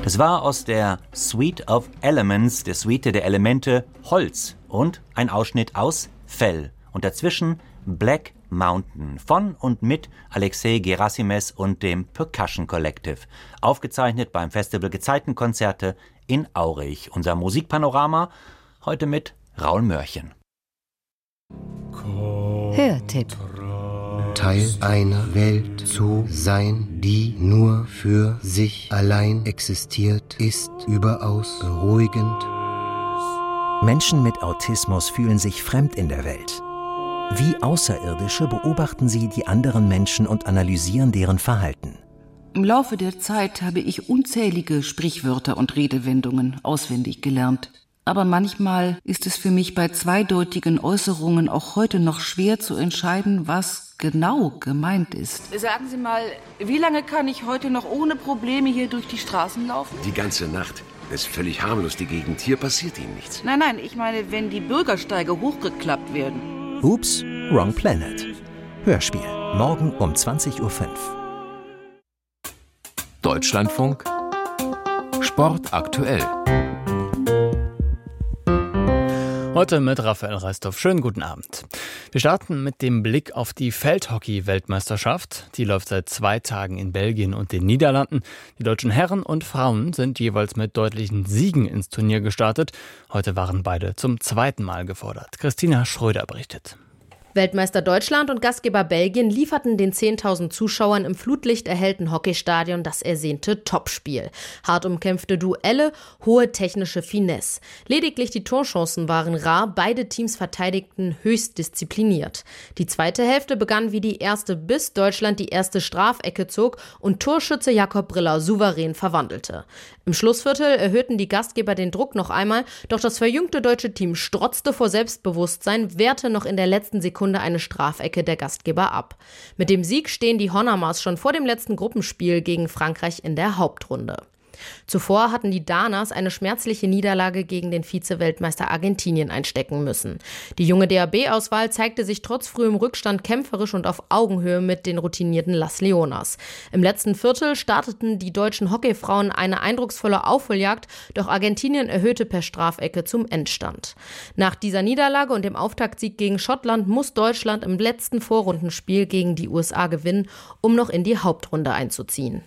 Es war aus der Suite of Elements, der Suite der Elemente, Holz und ein Ausschnitt aus Fell. Und dazwischen Black Mountain von und mit Alexei Gerasimes und dem Percussion Collective. Aufgezeichnet beim Festival Gezeitenkonzerte in Aurich. Unser Musikpanorama heute mit Raul Mörchen. Hörtipp. Teil einer Welt zu sein, die nur für sich allein existiert, ist überaus beruhigend. Menschen mit Autismus fühlen sich fremd in der Welt. Wie Außerirdische beobachten sie die anderen Menschen und analysieren deren Verhalten. Im Laufe der Zeit habe ich unzählige Sprichwörter und Redewendungen auswendig gelernt. Aber manchmal ist es für mich bei zweideutigen Äußerungen auch heute noch schwer zu entscheiden, was genau gemeint ist. Sagen Sie mal, wie lange kann ich heute noch ohne Probleme hier durch die Straßen laufen? Die ganze Nacht. Das ist völlig harmlos, die Gegend. Hier passiert Ihnen nichts. Nein, ich meine, wenn die Bürgersteige hochgeklappt werden. Ups, Wrong Planet. Hörspiel. Morgen um 20:05 Uhr. Deutschlandfunk Sport aktuell. Heute mit Raphael Reistow. Schönen guten Abend. Wir starten mit dem Blick auf die Feldhockey-Weltmeisterschaft. Die läuft seit 2 Tagen in Belgien und den Niederlanden. Die deutschen Herren und Frauen sind jeweils mit deutlichen Siegen ins Turnier gestartet. Heute waren beide zum 2. Mal gefordert. Christina Schröder berichtet. Weltmeister Deutschland und Gastgeber Belgien lieferten den 10.000 Zuschauern im flutlichterhellten Hockeystadion das ersehnte Topspiel. Hart umkämpfte Duelle, hohe technische Finesse. Lediglich die Torchancen waren rar, beide Teams verteidigten höchst diszipliniert. Die zweite Hälfte begann wie die erste, bis Deutschland die erste Strafecke zog und Torschütze Jakob Briller souverän verwandelte. Im Schlussviertel erhöhten die Gastgeber den Druck noch einmal, doch das verjüngte deutsche Team strotzte vor Selbstbewusstsein, wehrte noch in der letzten Sekunde eine Strafecke der Gastgeber ab. Mit dem Sieg stehen die Honamars schon vor dem letzten Gruppenspiel gegen Frankreich in der Hauptrunde. Zuvor hatten die Danas eine schmerzliche Niederlage gegen den Vize-Weltmeister Argentinien einstecken müssen. Die junge DHB-Auswahl zeigte sich trotz frühem Rückstand kämpferisch und auf Augenhöhe mit den routinierten Las Leonas. Im letzten Viertel starteten die deutschen Hockeyfrauen eine eindrucksvolle Aufholjagd, doch Argentinien erhöhte per Strafecke zum Endstand. Nach dieser Niederlage und dem Auftaktsieg gegen Schottland muss Deutschland im letzten Vorrundenspiel gegen die USA gewinnen, um noch in die Hauptrunde einzuziehen.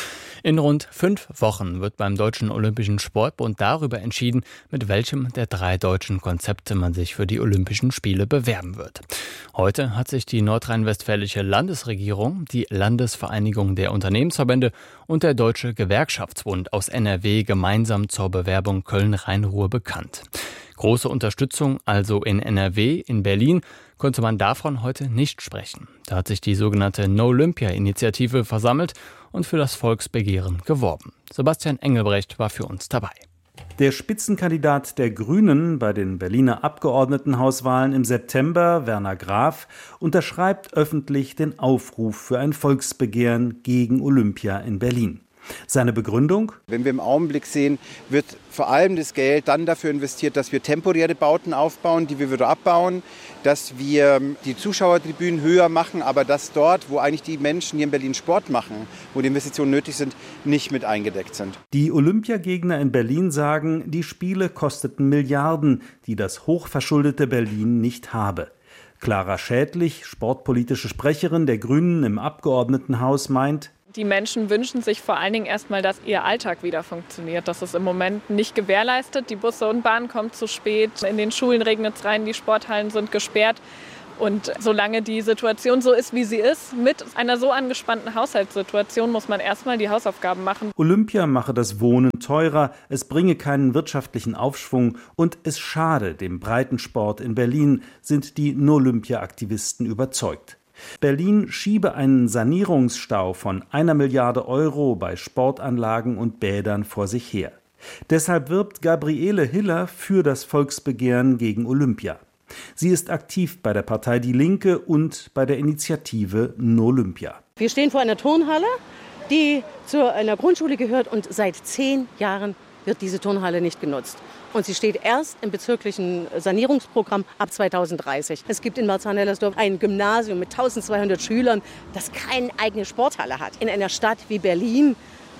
In rund 5 Wochen wird beim Deutschen Olympischen Sportbund darüber entschieden, mit welchem der 3 deutschen Konzepte man sich für die Olympischen Spiele bewerben wird. Heute hat sich die nordrhein-westfälische Landesregierung, die Landesvereinigung der Unternehmensverbände und der Deutsche Gewerkschaftsbund aus NRW gemeinsam zur Bewerbung Köln-Rhein-Ruhr bekannt. Große Unterstützung also in NRW, in Berlin konnte man davon heute nicht sprechen. Da hat sich die sogenannte No-Olympia-Initiative versammelt und für das Volksbegehren geworben. Sebastian Engelbrecht war für uns dabei. Der Spitzenkandidat der Grünen bei den Berliner Abgeordnetenhauswahlen im September, Werner Graf, unterschreibt öffentlich den Aufruf für ein Volksbegehren gegen Olympia in Berlin. Seine Begründung? Wenn wir im Augenblick sehen, wird vor allem das Geld dann dafür investiert, dass wir temporäre Bauten aufbauen, die wir wieder abbauen, dass wir die Zuschauertribünen höher machen, aber dass dort, wo eigentlich die Menschen hier in Berlin Sport machen, wo die Investitionen nötig sind, nicht mit eingedeckt sind. Die Olympiagegner in Berlin sagen, die Spiele kosteten Milliarden, die das hochverschuldete Berlin nicht habe. Clara Schädlich, sportpolitische Sprecherin der Grünen im Abgeordnetenhaus, meint, die Menschen wünschen sich vor allen Dingen erstmal, dass ihr Alltag wieder funktioniert. Das ist im Moment nicht gewährleistet. Die Busse und Bahnen kommen zu spät. In den Schulen regnet es rein, die Sporthallen sind gesperrt. Und solange die Situation so ist, wie sie ist, mit einer so angespannten Haushaltssituation, muss man erstmal die Hausaufgaben machen. Olympia mache das Wohnen teurer, es bringe keinen wirtschaftlichen Aufschwung und es schade dem Breitensport in Berlin, sind die No-Olympia-Aktivisten überzeugt. Berlin schiebe einen Sanierungsstau von 1 Milliarde Euro bei Sportanlagen und Bädern vor sich her. Deshalb wirbt Gabriele Hiller für das Volksbegehren gegen Olympia. Sie ist aktiv bei der Partei Die Linke und bei der Initiative No-Olympia. Wir stehen vor einer Turnhalle, die zu einer Grundschule gehört und seit 10 Jahren wird diese Turnhalle nicht genutzt. Und sie steht erst im bezirklichen Sanierungsprogramm ab 2030. Es gibt in Marzahn-Hellersdorf ein Gymnasium mit 1200 Schülern, das keine eigene Sporthalle hat. In einer Stadt wie Berlin,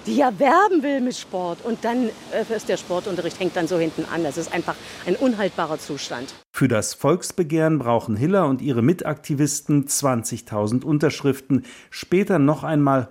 die ja werben will mit Sport. Und dann ist der Sportunterricht, hängt dann so hinten an. Das ist einfach ein unhaltbarer Zustand. Für das Volksbegehren brauchen Hiller und ihre Mitaktivisten 20.000 Unterschriften, später noch einmal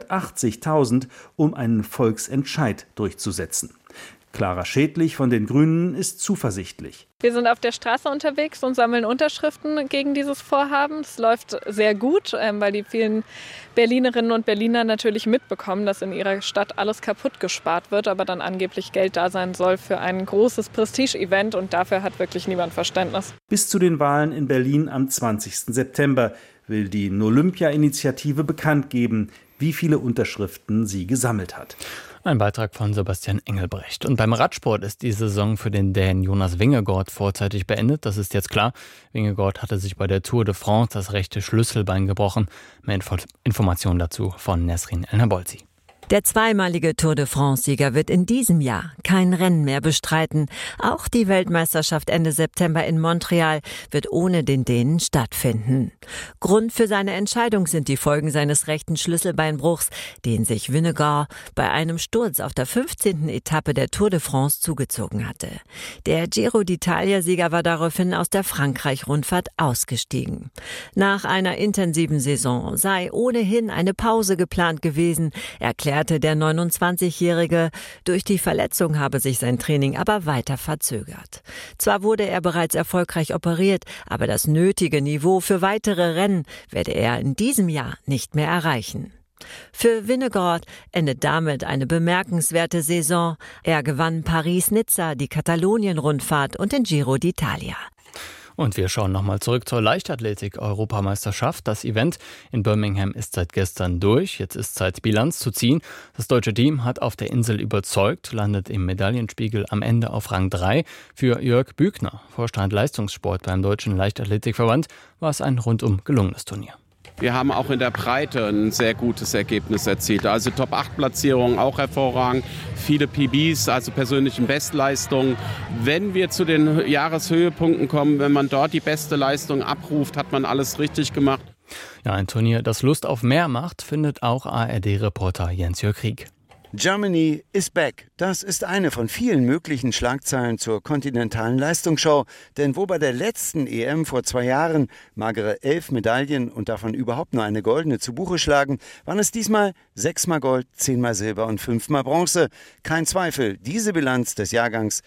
180.000, um einen Volksentscheid durchzusetzen. Clara Schädlich von den Grünen ist zuversichtlich. Wir sind auf der Straße unterwegs und sammeln Unterschriften gegen dieses Vorhaben. Es läuft sehr gut, weil die vielen Berlinerinnen und Berliner natürlich mitbekommen, dass in ihrer Stadt alles kaputt gespart wird, aber dann angeblich Geld da sein soll für ein großes Prestige-Event und dafür hat wirklich niemand Verständnis. Bis zu den Wahlen in Berlin am 20. September will die Nolympia-Initiative bekannt geben, wie viele Unterschriften sie gesammelt hat. Ein Beitrag von Sebastian Engelbrecht. Und beim Radsport ist die Saison für den Dänen Jonas Vingegaard vorzeitig beendet. Das ist jetzt klar. Vingegaard hatte sich bei der Tour de France das rechte Schlüsselbein gebrochen. Mehr Informationen dazu von Nesrin El-Nabolsi. Der zweimalige Tour de France-Sieger wird in diesem Jahr kein Rennen mehr bestreiten. Auch die Weltmeisterschaft Ende September in Montreal wird ohne den Dänen stattfinden. Grund für seine Entscheidung sind die Folgen seines rechten Schlüsselbeinbruchs, den sich Vingegaard bei einem Sturz auf der 15. Etappe der Tour de France zugezogen hatte. Der Giro d'Italia-Sieger war daraufhin aus der Frankreich-Rundfahrt ausgestiegen. Nach einer intensiven Saison sei ohnehin eine Pause geplant gewesen, erklärte der 29-Jährige. Durch die Verletzung habe sich sein Training aber weiter verzögert. Zwar wurde er bereits erfolgreich operiert, aber das nötige Niveau für weitere Rennen werde er in diesem Jahr nicht mehr erreichen. Für Vingegaard endet damit eine bemerkenswerte Saison. Er gewann Paris-Nizza, die Katalonien-Rundfahrt und den Giro d'Italia. Und wir schauen nochmal zurück zur Leichtathletik-Europameisterschaft. Das Event in Birmingham ist seit gestern durch. Jetzt ist Zeit, Bilanz zu ziehen. Das deutsche Team hat auf der Insel überzeugt, landet im Medaillenspiegel am Ende auf Rang 3. Für Jörg Büchner, Vorstand Leistungssport beim Deutschen Leichtathletikverband, war es ein rundum gelungenes Turnier. Wir haben auch in der Breite ein sehr gutes Ergebnis erzielt. Also Top-8-Platzierungen auch hervorragend. Viele PBs, also persönlichen Bestleistungen. Wenn wir zu den Jahreshöhepunkten kommen, wenn man dort die beste Leistung abruft, hat man alles richtig gemacht. Ja, ein Turnier, das Lust auf mehr macht, findet auch ARD-Reporter Jens-Jörg Rieck. Germany is back. Das ist eine von vielen möglichen Schlagzeilen zur kontinentalen Leistungsschau. Denn wo bei der letzten EM vor 2 Jahren magere 11 Medaillen und davon überhaupt nur eine goldene zu Buche schlagen, waren es diesmal 6-mal Gold, 10-mal Silber und 5-mal Bronze. Kein Zweifel, diese Bilanz des Jahrgangs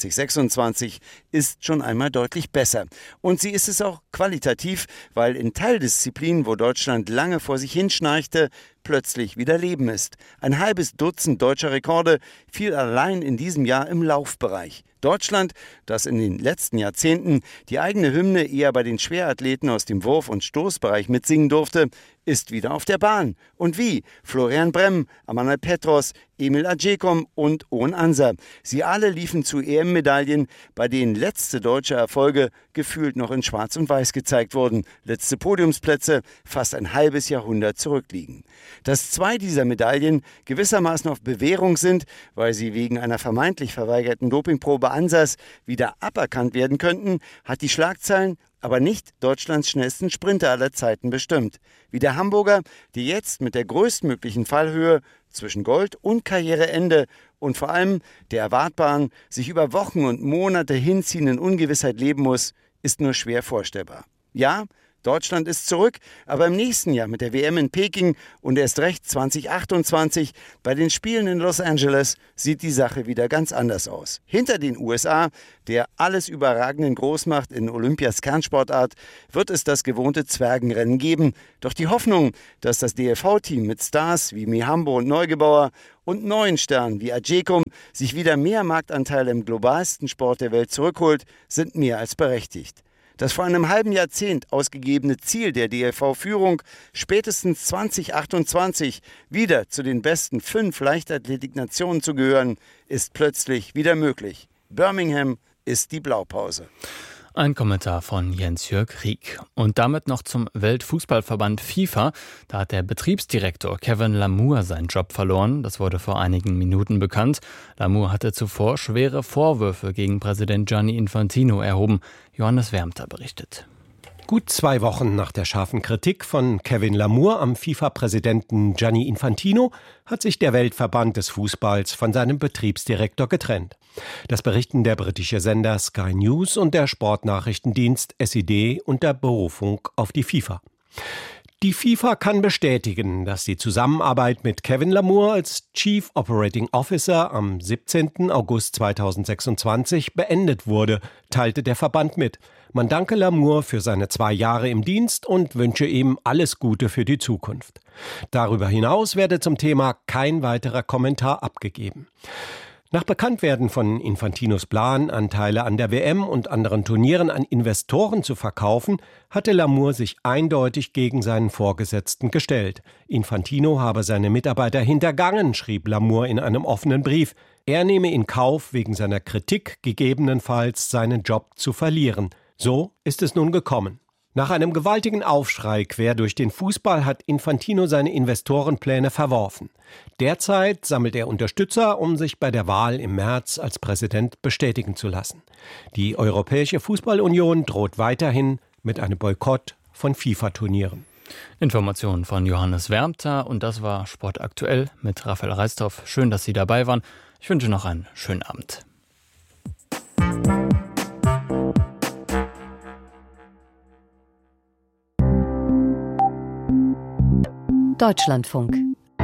2026 ist schon einmal deutlich besser. Und sie ist es auch qualitativ, weil in Teildisziplinen, wo Deutschland lange vor sich hinschnarchte, plötzlich wieder Leben ist. Ein halbes Dutzend deutscher Rekorde fiel allein in diesem Jahr im Laufbereich. Deutschland, das in den letzten Jahrzehnten die eigene Hymne eher bei den Schwerathleten aus dem Wurf- und Stoßbereich mitsingen durfte, ist wieder auf der Bahn. Und wie? Florian Bremm, Amanal Petros, Emil Adjekom und Owen Anser. Sie alle liefen zu EM-Medaillen, bei denen letzte deutsche Erfolge gefühlt noch in Schwarz und Weiß gezeigt wurden. Letzte Podiumsplätze fast ein halbes Jahrhundert zurückliegen. Dass 2 dieser Medaillen gewissermaßen auf Bewährung sind, weil sie wegen einer vermeintlich verweigerten Dopingprobe Ansers wieder aberkannt werden könnten, hat die Schlagzeilen aber nicht Deutschlands schnellsten Sprinter aller Zeiten bestimmt. Wie der Hamburger, der jetzt mit der größtmöglichen Fallhöhe zwischen Gold und Karriereende und vor allem der erwartbaren, sich über Wochen und Monate hinziehenden Ungewissheit leben muss, ist nur schwer vorstellbar. Ja, Deutschland ist zurück, aber im nächsten Jahr mit der WM in Peking und erst recht 2028 bei den Spielen in Los Angeles sieht die Sache wieder ganz anders aus. Hinter den USA, der alles überragenden Großmacht in Olympias Kernsportart, wird es das gewohnte Zwergenrennen geben. Doch die Hoffnung, dass das DLV-Team mit Stars wie Mihambo und Neugebauer und neuen Sternen wie Adjekom sich wieder mehr Marktanteile im globalsten Sport der Welt zurückholt, sind mehr als berechtigt. Das vor einem halben Jahrzehnt ausgegebene Ziel der DLV-Führung, spätestens 2028 wieder zu den besten 5 Leichtathletik-Nationen zu gehören, ist plötzlich wieder möglich. Birmingham ist die Blaupause. Ein Kommentar von Jens-Jörg Rieck. Und damit noch zum Weltfußballverband FIFA. Da hat der Betriebsdirektor Kevin Lamour seinen Job verloren. Das wurde vor einigen Minuten bekannt. Lamour hatte zuvor schwere Vorwürfe gegen Präsident Gianni Infantino erhoben. Johannes Wärmter berichtet. Gut 2 Wochen nach der scharfen Kritik von Kevin Lamour am FIFA-Präsidenten Gianni Infantino hat sich der Weltverband des Fußballs von seinem Betriebsdirektor getrennt. Das berichten der britische Sender Sky News und der Sportnachrichtendienst SED unter Berufung auf die FIFA. Die FIFA kann bestätigen, dass die Zusammenarbeit mit Kevin Lamour als Chief Operating Officer am 17. August 2026 beendet wurde, teilte der Verband mit. Man danke Lamour für seine 2 Jahre im Dienst und wünsche ihm alles Gute für die Zukunft. Darüber hinaus werde zum Thema kein weiterer Kommentar abgegeben. Nach Bekanntwerden von Infantinos Plan, Anteile an der WM und anderen Turnieren an Investoren zu verkaufen, hatte Lamour sich eindeutig gegen seinen Vorgesetzten gestellt. Infantino habe seine Mitarbeiter hintergangen, schrieb Lamour in einem offenen Brief. Er nehme in Kauf, wegen seiner Kritik gegebenenfalls seinen Job zu verlieren. So ist es nun gekommen. Nach einem gewaltigen Aufschrei quer durch den Fußball hat Infantino seine Investorenpläne verworfen. Derzeit sammelt er Unterstützer, um sich bei der Wahl im März als Präsident bestätigen zu lassen. Die Europäische Fußballunion droht weiterhin mit einem Boykott von FIFA-Turnieren. Informationen von Johannes Wärmter und das war Sport aktuell mit Raphael Reistorff. Schön, dass Sie dabei waren. Ich wünsche noch einen schönen Abend. Deutschlandfunk.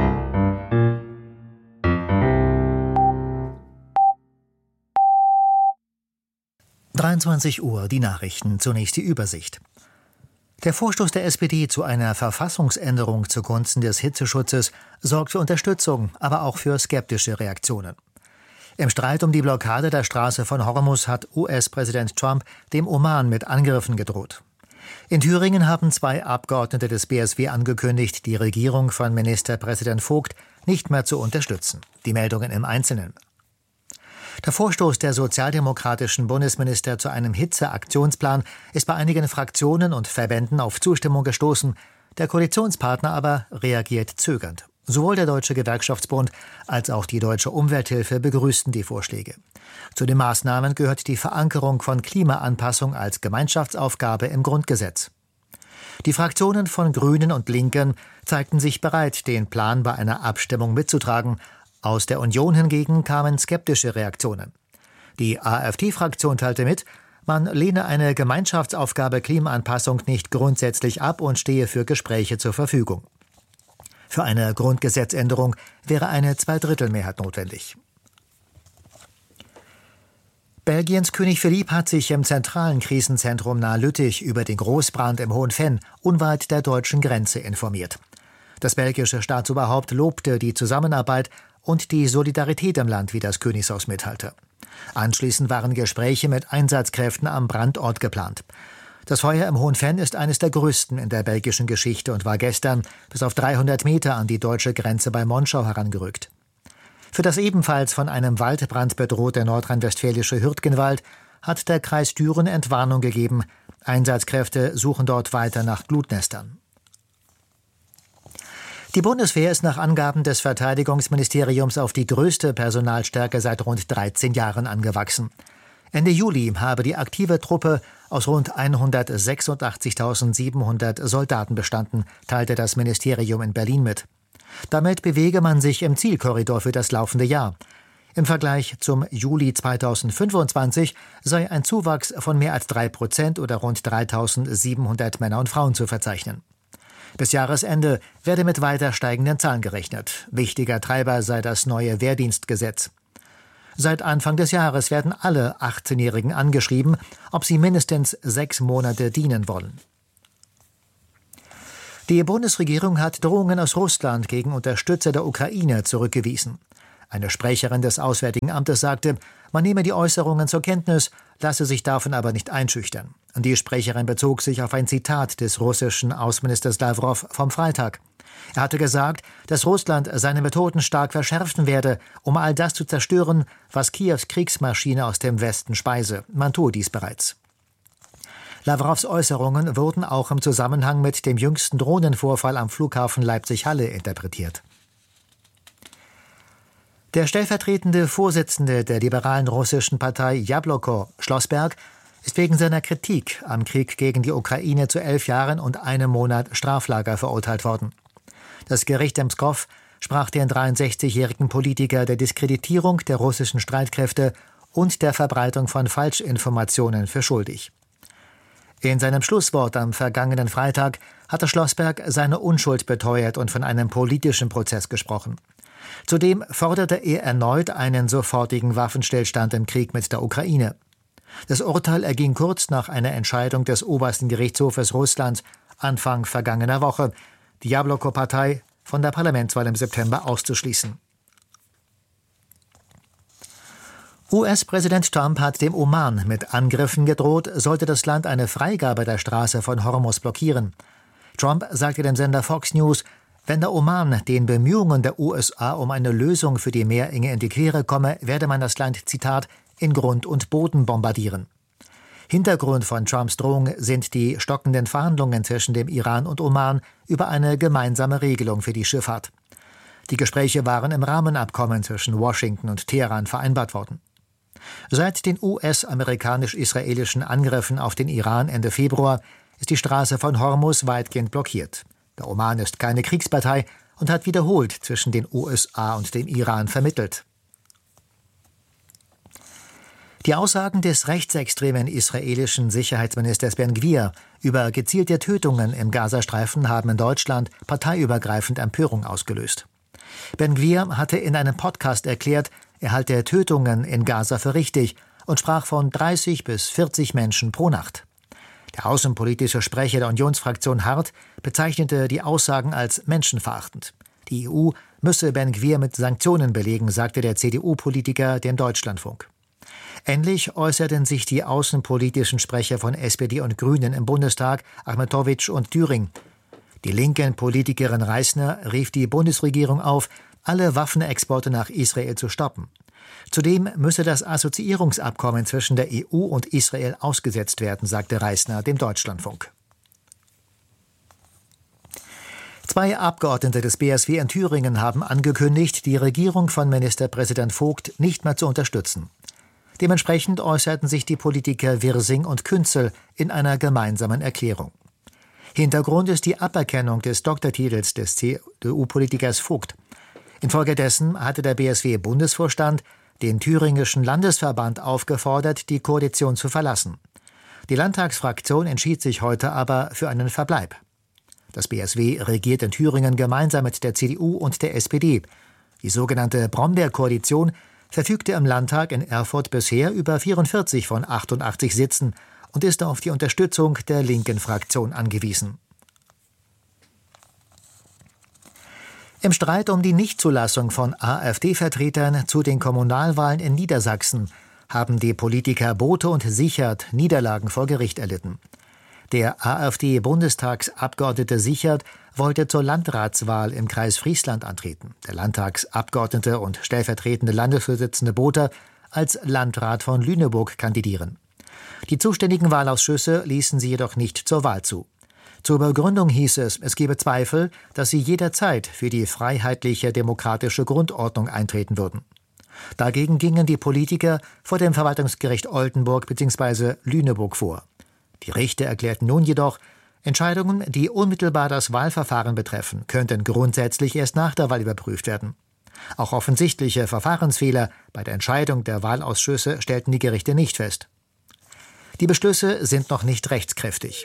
Uhr, die Nachrichten, zunächst die Übersicht. Der Vorstoß der SPD zu einer Verfassungsänderung zugunsten des Hitzeschutzes sorgt für Unterstützung, aber auch für skeptische Reaktionen. Im Streit um die Blockade der Straße von Hormuz hat US-Präsident Trump dem Oman mit Angriffen gedroht. In Thüringen haben 2 Abgeordnete des BSW angekündigt, die Regierung von Ministerpräsident Vogt nicht mehr zu unterstützen. Die Meldungen im Einzelnen. Der Vorstoß der sozialdemokratischen Bundesminister zu einem Hitzeaktionsplan ist bei einigen Fraktionen und Verbänden auf Zustimmung gestoßen. Der Koalitionspartner aber reagiert zögernd. Sowohl der Deutsche Gewerkschaftsbund als auch die Deutsche Umwelthilfe begrüßten die Vorschläge. Zu den Maßnahmen gehört die Verankerung von Klimaanpassung als Gemeinschaftsaufgabe im Grundgesetz. Die Fraktionen von Grünen und Linken zeigten sich bereit, den Plan bei einer Abstimmung mitzutragen. Aus der Union hingegen kamen skeptische Reaktionen. Die AfD-Fraktion teilte mit, man lehne eine Gemeinschaftsaufgabe Klimaanpassung nicht grundsätzlich ab und stehe für Gespräche zur Verfügung. Für eine Grundgesetzänderung wäre eine Zweidrittelmehrheit notwendig. Belgiens König Philipp hat sich im zentralen Krisenzentrum nahe Lüttich über den Großbrand im Hohen Venn unweit der deutschen Grenze informiert. Das belgische Staatsoberhaupt lobte die Zusammenarbeit und die Solidarität im Land, wie das Königshaus mitteilte. Anschließend waren Gespräche mit Einsatzkräften am Brandort geplant. Das Feuer im Hohen Venn ist eines der größten in der belgischen Geschichte und war gestern bis auf 300 Meter an die deutsche Grenze bei Monschau herangerückt. Für das ebenfalls von einem Waldbrand bedrohte nordrhein-westfälische Hürtgenwald hat der Kreis Düren Entwarnung gegeben. Einsatzkräfte suchen dort weiter nach Glutnestern. Die Bundeswehr ist nach Angaben des Verteidigungsministeriums auf die größte Personalstärke seit rund 13 Jahren angewachsen. Ende Juli habe die aktive Truppe aus rund 186.700 Soldaten bestanden, teilte das Ministerium in Berlin mit. Damit bewege man sich im Zielkorridor für das laufende Jahr. Im Vergleich zum Juli 2025 sei ein Zuwachs von mehr als 3% oder rund 3.700 Männer und Frauen zu verzeichnen. Bis Jahresende werde mit weiter steigenden Zahlen gerechnet. Wichtiger Treiber sei das neue Wehrdienstgesetz. Seit Anfang des Jahres werden alle 18-Jährigen angeschrieben, ob sie mindestens 6 Monate dienen wollen. Die Bundesregierung hat Drohungen aus Russland gegen Unterstützer der Ukraine zurückgewiesen. Eine Sprecherin des Auswärtigen Amtes sagte, man nehme die Äußerungen zur Kenntnis, lasse sich davon aber nicht einschüchtern. Die Sprecherin bezog sich auf ein Zitat des russischen Außenministers Lawrow vom Freitag. Er hatte gesagt, dass Russland seine Methoden stark verschärfen werde, um all das zu zerstören, was Kiews Kriegsmaschine aus dem Westen speise. Man tue dies bereits. Lawrows Äußerungen wurden auch im Zusammenhang mit dem jüngsten Drohnenvorfall am Flughafen Leipzig-Halle interpretiert. Der stellvertretende Vorsitzende der liberalen russischen Partei Jabloko, Schlossberg, ist wegen seiner Kritik am Krieg gegen die Ukraine zu 11 Jahren und 1 Monat Straflager verurteilt worden. Das Gericht in Pskow sprach den 63-jährigen Politiker der Diskreditierung der russischen Streitkräfte und der Verbreitung von Falschinformationen für schuldig. In seinem Schlusswort am vergangenen Freitag hatte Schlossberg seine Unschuld beteuert und von einem politischen Prozess gesprochen. Zudem forderte er erneut einen sofortigen Waffenstillstand im Krieg mit der Ukraine. Das Urteil erging kurz nach einer Entscheidung des obersten Gerichtshofes Russlands Anfang vergangener Woche, die Jabloko-Partei von der Parlamentswahl im September auszuschließen. US-Präsident Trump hat dem Oman mit Angriffen gedroht, sollte das Land eine Freigabe der Straße von Hormuz blockieren. Trump sagte dem Sender Fox News, wenn der Oman den Bemühungen der USA um eine Lösung für die Meerenge in die Quere komme, werde man das Land, Zitat, in Grund und Boden bombardieren. Hintergrund von Trumps Drohung sind die stockenden Verhandlungen zwischen dem Iran und Oman über eine gemeinsame Regelung für die Schifffahrt. Die Gespräche waren im Rahmenabkommen zwischen Washington und Teheran vereinbart worden. Seit den US-amerikanisch-israelischen Angriffen auf den Iran Ende Februar ist die Straße von Hormuz weitgehend blockiert. Der Oman ist keine Kriegspartei und hat wiederholt zwischen den USA und dem Iran vermittelt. Die Aussagen des rechtsextremen israelischen Sicherheitsministers Ben Gvir über gezielte Tötungen im Gazastreifen haben in Deutschland parteiübergreifend Empörung ausgelöst. Ben Gvir hatte in einem Podcast erklärt, er halte Tötungen in Gaza für richtig und sprach von 30 bis 40 Menschen pro Nacht. Der außenpolitische Sprecher der Unionsfraktion Hart bezeichnete die Aussagen als menschenverachtend. Die EU müsse Ben Gvir mit Sanktionen belegen, sagte der CDU-Politiker dem Deutschlandfunk. Ähnlich äußerten sich die außenpolitischen Sprecher von SPD und Grünen im Bundestag, Ahmedowitsch und Thüring. Die linken Politikerin Reisner rief die Bundesregierung auf, alle Waffenexporte nach Israel zu stoppen. Zudem müsse das Assoziierungsabkommen zwischen der EU und Israel ausgesetzt werden, sagte Reisner dem Deutschlandfunk. 2 Abgeordnete des BSW in Thüringen haben angekündigt, die Regierung von Ministerpräsident Vogt nicht mehr zu unterstützen. Dementsprechend äußerten sich die Politiker Wirsing und Künzel in einer gemeinsamen Erklärung. Hintergrund ist die Aberkennung des Doktortitels des CDU-Politikers Vogt. Infolgedessen hatte der BSW-Bundesvorstand den thüringischen Landesverband aufgefordert, die Koalition zu verlassen. Die Landtagsfraktion entschied sich heute aber für einen Verbleib. Das BSW regiert in Thüringen gemeinsam mit der CDU und der SPD. Die sogenannte Brombeer-Koalition verfügte im Landtag in Erfurt bisher über 44 von 88 Sitzen und ist auf die Unterstützung der linken Fraktion angewiesen. Im Streit um die Nichtzulassung von AfD-Vertretern zu den Kommunalwahlen in Niedersachsen haben die Politiker Bothe und Sichert Niederlagen vor Gericht erlitten. Der AfD-Bundestagsabgeordnete Sichert wollte zur Landratswahl im Kreis Friesland antreten. Der Landtagsabgeordnete und stellvertretende Landesvorsitzende Bothe als Landrat von Lüneburg kandidieren. Die zuständigen Wahlausschüsse ließen sie jedoch nicht zur Wahl zu. Zur Begründung hieß es gebe Zweifel, dass sie jederzeit für die freiheitliche demokratische Grundordnung eintreten würden. Dagegen gingen die Politiker vor dem Verwaltungsgericht Oldenburg bzw. Lüneburg vor. Die Richter erklärten nun jedoch, Entscheidungen, die unmittelbar das Wahlverfahren betreffen, könnten grundsätzlich erst nach der Wahl überprüft werden. Auch offensichtliche Verfahrensfehler bei der Entscheidung der Wahlausschüsse stellten die Gerichte nicht fest. Die Beschlüsse sind noch nicht rechtskräftig.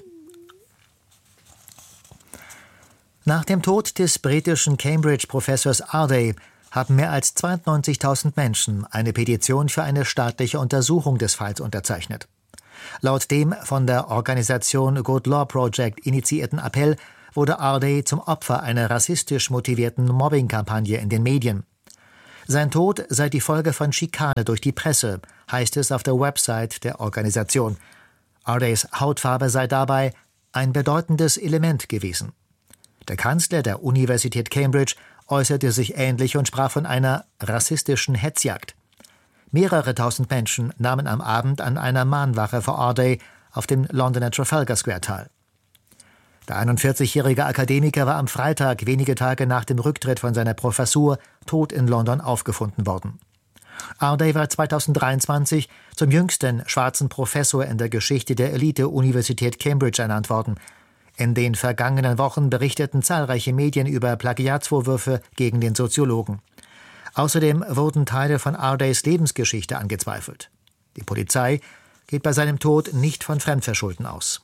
Nach dem Tod des britischen Cambridge-Professors Arday haben mehr als 92.000 Menschen eine Petition für eine staatliche Untersuchung des Falls unterzeichnet. Laut dem von der Organisation Good Law Project initiierten Appell wurde Arday zum Opfer einer rassistisch motivierten Mobbing-Kampagne in den Medien. Sein Tod sei die Folge von Schikane durch die Presse, heißt es auf der Website der Organisation. Ardays Hautfarbe sei dabei ein bedeutendes Element gewesen. Der Kanzler der Universität Cambridge äußerte sich ähnlich und sprach von einer rassistischen Hetzjagd. Mehrere tausend Menschen nahmen am Abend an einer Mahnwache vor Arday auf dem Londoner Trafalgar Square teil. Der 41-jährige Akademiker war am Freitag, wenige Tage nach dem Rücktritt von seiner Professur, tot in London aufgefunden worden. Ardey war 2023 zum jüngsten schwarzen Professor in der Geschichte der Elite-Universität Cambridge ernannt worden. In den vergangenen Wochen berichteten zahlreiche Medien über Plagiatsvorwürfe gegen den Soziologen. Außerdem wurden Teile von Ardeys Lebensgeschichte angezweifelt. Die Polizei geht bei seinem Tod nicht von Fremdverschulden aus.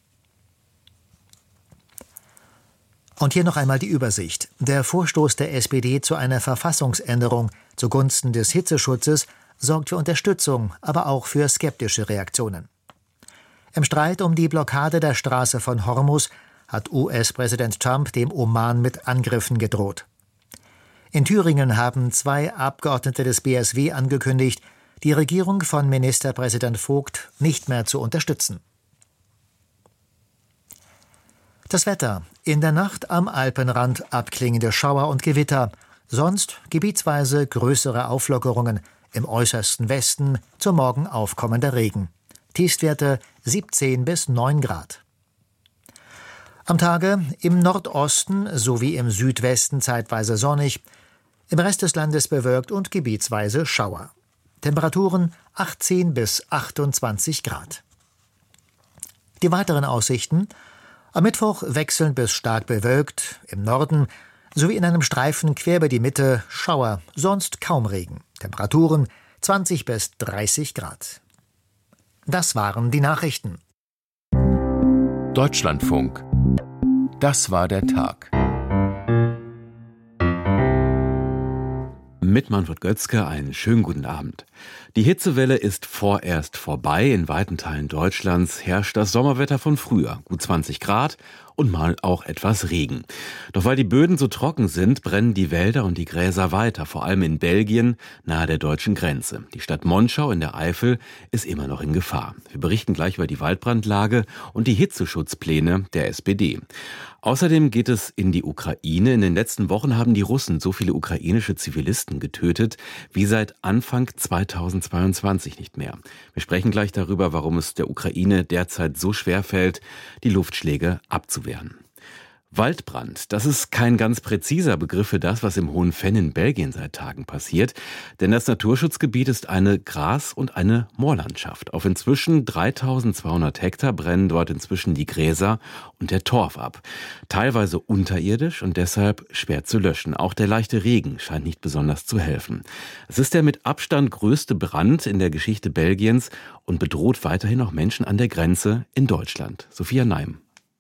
Und hier noch einmal die Übersicht. Der Vorstoß der SPD zu einer Verfassungsänderung zugunsten des Hitzeschutzes sorgt für Unterstützung, aber auch für skeptische Reaktionen. Im Streit um die Blockade der Straße von Hormuz hat US-Präsident Trump dem Oman mit Angriffen gedroht. In Thüringen haben 2 Abgeordnete des BSW angekündigt, die Regierung von Ministerpräsident Vogt nicht mehr zu unterstützen. Das Wetter. In der Nacht am Alpenrand abklingende Schauer und Gewitter. Sonst gebietsweise größere Auflockerungen. Im äußersten Westen zum Morgen aufkommender Regen. Tiefstwerte 17 bis 9 Grad. Am Tage im Nordosten sowie im Südwesten zeitweise sonnig. Im Rest des Landes bewölkt und gebietsweise Schauer. Temperaturen 18 bis 28 Grad. Die weiteren Aussichten: am Mittwoch wechselnd bis stark bewölkt, im Norden sowie in einem Streifen quer über die Mitte Schauer, sonst kaum Regen. Temperaturen 20 bis 30 Grad. Das waren die Nachrichten. Deutschlandfunk. Das war der Tag. Mit Manfred Götzke einen schönen guten Abend. Die Hitzewelle ist vorerst vorbei. In weiten Teilen Deutschlands herrscht das Sommerwetter von früher. Gut 20 Grad und mal auch etwas Regen. Doch weil die Böden so trocken sind, brennen die Wälder und die Gräser weiter, vor allem in Belgien, nahe der deutschen Grenze. Die Stadt Monschau in der Eifel ist immer noch in Gefahr. Wir berichten gleich über die Waldbrandlage und die Hitzeschutzpläne der SPD. Außerdem geht es in die Ukraine. In den letzten Wochen haben die Russen so viele ukrainische Zivilisten getötet wie seit Anfang 2022 nicht mehr. Wir sprechen gleich darüber, warum es der Ukraine derzeit so schwer fällt, die Luftschläge abzuwehren. Waldbrand, das ist kein ganz präziser Begriff für das, was im Hohen Venn in Belgien seit Tagen passiert. Denn das Naturschutzgebiet ist eine Gras- und eine Moorlandschaft. Auf inzwischen 3200 Hektar brennen dort inzwischen die Gräser und der Torf ab. Teilweise unterirdisch und deshalb schwer zu löschen. Auch der leichte Regen scheint nicht besonders zu helfen. Es ist der mit Abstand größte Brand in der Geschichte Belgiens und bedroht weiterhin noch Menschen an der Grenze in Deutschland. Sophia Neim.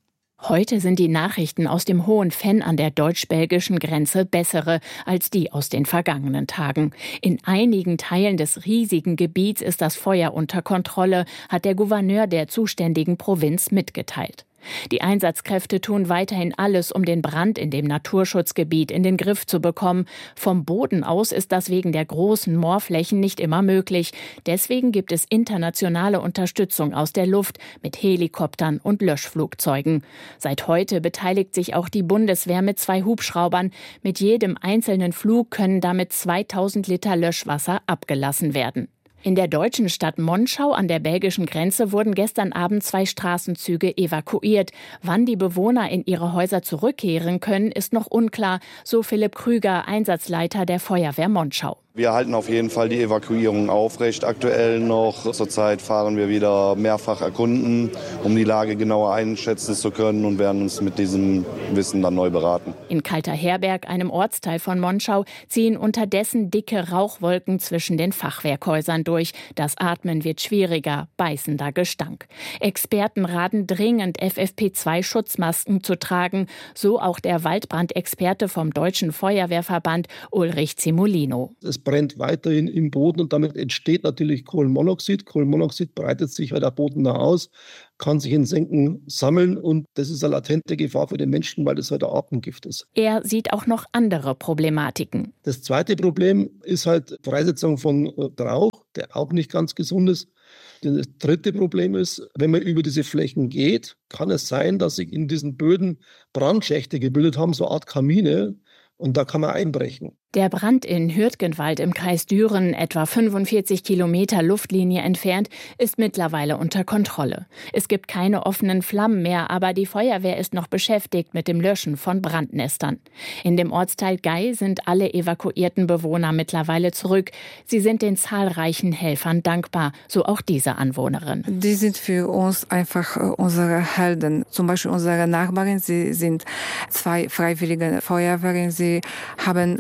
Heute sind die Nachrichten aus dem Hohen Venn an der deutsch-belgischen Grenze bessere als die aus den vergangenen Tagen. In einigen Teilen des riesigen Gebiets ist das Feuer unter Kontrolle, hat der Gouverneur der zuständigen Provinz mitgeteilt. Die Einsatzkräfte tun weiterhin alles, um den Brand in dem Naturschutzgebiet in den Griff zu bekommen. Vom Boden aus ist das wegen der großen Moorflächen nicht immer möglich. Deswegen gibt es internationale Unterstützung aus der Luft mit Helikoptern und Löschflugzeugen. Seit heute beteiligt sich auch die Bundeswehr mit 2 Hubschraubern. Mit jedem einzelnen Flug können damit 2000 Liter Löschwasser abgelassen werden. In der deutschen Stadt Monschau an der belgischen Grenze wurden gestern Abend 2 Straßenzüge evakuiert. Wann die Bewohner in ihre Häuser zurückkehren können, ist noch unklar, so Philipp Krüger, Einsatzleiter der Feuerwehr Monschau. Wir halten auf jeden Fall die Evakuierung aufrecht. Aktuell noch. Zurzeit fahren wir wieder mehrfach erkunden, um die Lage genauer einschätzen zu können und werden uns mit diesem Wissen dann neu beraten. In Kalterherberg, einem Ortsteil von Monschau, ziehen unterdessen dicke Rauchwolken zwischen den Fachwerkhäusern durch. Das Atmen wird schwieriger, beißender Gestank. Experten raten dringend, FFP2-Schutzmasken zu tragen, so auch der Waldbrandexperte vom Deutschen Feuerwehrverband Ulrich Zimolino. Es brennt weiterhin im Boden und damit entsteht natürlich Kohlenmonoxid. Kohlenmonoxid breitet sich halt am Boden aus, kann sich in Senken sammeln und das ist eine latente Gefahr für den Menschen, weil das halt ein Atemgift ist. Er sieht auch noch andere Problematiken. Das zweite Problem ist halt Freisetzung von Rauch, der auch nicht ganz gesund ist. Das dritte Problem ist, wenn man über diese Flächen geht, kann es sein, dass sich in diesen Böden Brandschächte gebildet haben, so eine Art Kamine. Und da kann man einbrechen. Der Brand in Hürtgenwald im Kreis Düren, etwa 45 Kilometer Luftlinie entfernt, ist mittlerweile unter Kontrolle. Es gibt keine offenen Flammen mehr, aber die Feuerwehr ist noch beschäftigt mit dem Löschen von Brandnestern. In dem Ortsteil Gey sind alle evakuierten Bewohner mittlerweile zurück. Sie sind den zahlreichen Helfern dankbar, so auch diese Anwohnerin. Die sind für uns einfach unsere Helden. Zum Beispiel unsere Nachbarin, sie sind 2 freiwillige Feuerwehren. Sie haben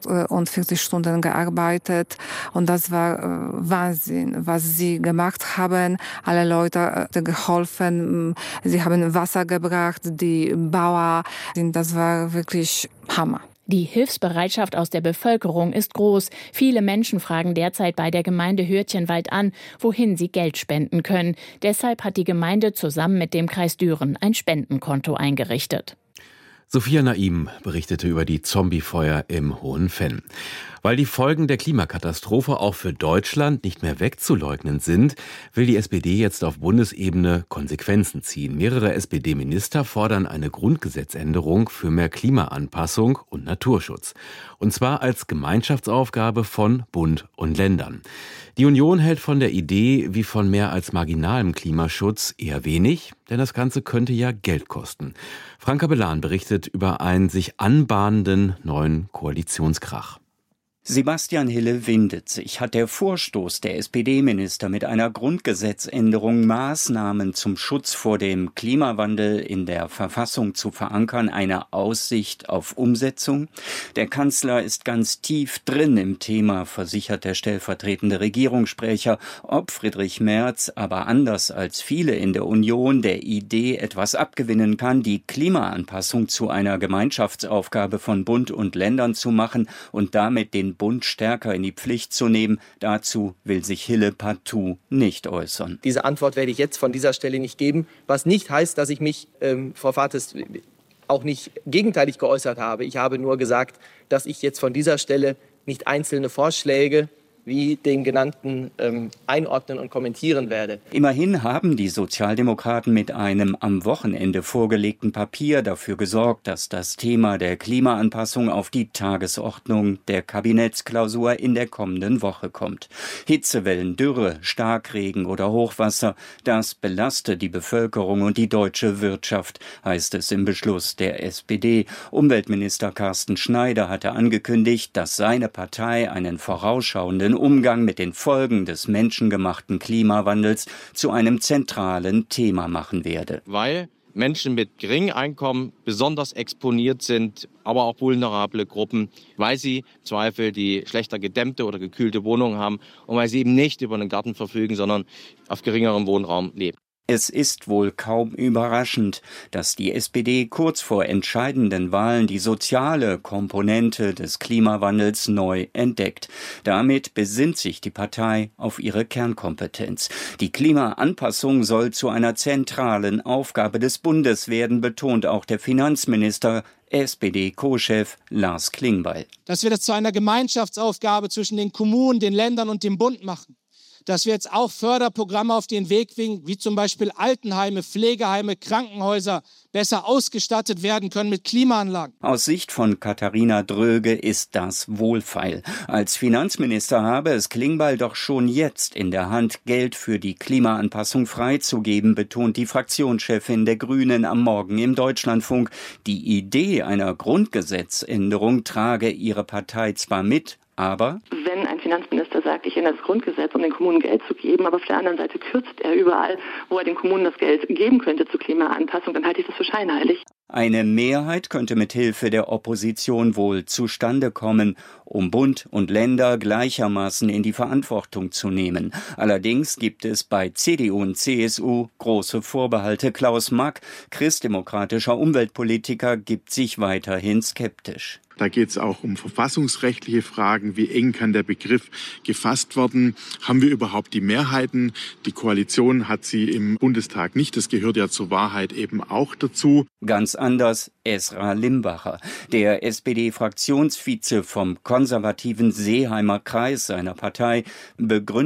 48 Stunden gearbeitet und das war Wahnsinn, was sie gemacht haben. Alle Leute geholfen, sie haben Wasser gebracht, die Bauern, das war wirklich Hammer. Die Hilfsbereitschaft aus der Bevölkerung ist groß. Viele Menschen fragen derzeit bei der Gemeinde Hürtgenwald an, wohin sie Geld spenden können. Deshalb hat die Gemeinde zusammen mit dem Kreis Düren ein Spendenkonto eingerichtet. Sophia Naim berichtete über die Zombiefeuer im Hohen Venn. Weil die Folgen der Klimakatastrophe auch für Deutschland nicht mehr wegzuleugnen sind, will die SPD jetzt auf Bundesebene Konsequenzen ziehen. Mehrere SPD-Minister fordern eine Grundgesetzänderung für mehr Klimaanpassung und Naturschutz. Und zwar als Gemeinschaftsaufgabe von Bund und Ländern. Die Union hält von der Idee wie von mehr als marginalem Klimaschutz eher wenig, denn das Ganze könnte ja Geld kosten. Franka Belan berichtet über einen sich anbahnenden neuen Koalitionskrach. Sebastian Hille windet sich. Hat der Vorstoß der SPD-Minister mit einer Grundgesetzänderung Maßnahmen zum Schutz vor dem Klimawandel in der Verfassung zu verankern eine Aussicht auf Umsetzung? Der Kanzler ist ganz tief drin im Thema, versichert der stellvertretende Regierungssprecher, ob Friedrich Merz aber anders als viele in der Union der Idee etwas abgewinnen kann, die Klimaanpassung zu einer Gemeinschaftsaufgabe von Bund und Ländern zu machen und damit den Bund stärker in die Pflicht zu nehmen. Dazu will sich Hille partout nicht äußern. Diese Antwort werde ich jetzt von dieser Stelle nicht geben, was nicht heißt, dass ich mich, Frau Vates, auch nicht gegenteilig geäußert habe. Ich habe nur gesagt, dass ich jetzt von dieser Stelle nicht einzelne Vorschläge wie den genannten einordnen und kommentieren werde. Immerhin haben die Sozialdemokraten mit einem am Wochenende vorgelegten Papier dafür gesorgt, dass das Thema der Klimaanpassung auf die Tagesordnung der Kabinettsklausur in der kommenden Woche kommt. Hitzewellen, Dürre, Starkregen oder Hochwasser, das belaste die Bevölkerung und die deutsche Wirtschaft, heißt es im Beschluss der SPD. Umweltminister Carsten Schneider hatte angekündigt, dass seine Partei einen vorausschauenden Umgang mit den Folgen des menschengemachten Klimawandels zu einem zentralen Thema machen werde. Weil Menschen mit geringem Einkommen besonders exponiert sind, aber auch vulnerable Gruppen, weil sie im Zweifel die schlechter gedämmte oder gekühlte Wohnung haben und weil sie eben nicht über einen Garten verfügen, sondern auf geringerem Wohnraum leben. Es ist wohl kaum überraschend, dass die SPD kurz vor entscheidenden Wahlen die soziale Komponente des Klimawandels neu entdeckt. Damit besinnt sich die Partei auf ihre Kernkompetenz. Die Klimaanpassung soll zu einer zentralen Aufgabe des Bundes werden, betont auch der Finanzminister, SPD-Co-Chef Lars Klingbeil. Dass wir das zu einer Gemeinschaftsaufgabe zwischen den Kommunen, den Ländern und dem Bund machen. Dass wir jetzt auch Förderprogramme auf den Weg bringen, wie zum Beispiel Altenheime, Pflegeheime, Krankenhäuser besser ausgestattet werden können mit Klimaanlagen. Aus Sicht von Katharina Dröge ist das wohlfeil. Als Finanzminister habe es Klingbeil doch schon jetzt in der Hand, Geld für die Klimaanpassung freizugeben, betont die Fraktionschefin der Grünen am Morgen im Deutschlandfunk. Die Idee einer Grundgesetzänderung trage ihre Partei zwar mit, aber wenn ein Finanzminister sagt, ich ändere das Grundgesetz, um den Kommunen Geld zu geben, aber auf der anderen Seite kürzt er überall, wo er den Kommunen das Geld geben könnte zur Klimaanpassung, dann halte ich das für scheinheilig. Eine Mehrheit könnte mit Hilfe der Opposition wohl zustande kommen, um Bund und Länder gleichermaßen in die Verantwortung zu nehmen. Allerdings gibt es bei CDU und CSU große Vorbehalte. Klaus Mack, christdemokratischer Umweltpolitiker, gibt sich weiterhin skeptisch. Da geht es auch um verfassungsrechtliche Fragen. Wie eng kann der Begriff gefasst werden? Haben wir überhaupt die Mehrheiten? Die Koalition hat sie im Bundestag nicht. Das gehört ja zur Wahrheit eben auch dazu. Ganz anders Esra Limbacher, der SPD-Fraktionsvize vom konservativen Seeheimer Kreis seiner Partei, begründet